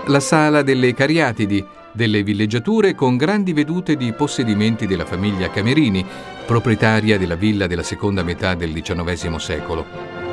la sala delle Cariatidi, delle villeggiature con grandi vedute di possedimenti della famiglia Camerini, proprietaria della villa della seconda metà del XIX secolo.